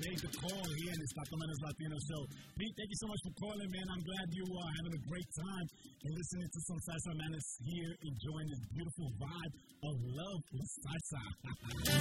made the call here in the Stop the Menace Latino show. Pete, thank you so much for calling, man. I'm glad you are having a great time and listening to some Salsa Menace here, enjoying this beautiful vibe of love with salsa.